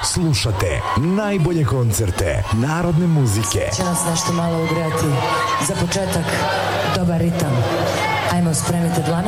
Slušate najbolje koncerte narodne muzike. Će nas nešto malo ugrejati. Za početak, dobar ritam. Ajmo, spremite dlanu.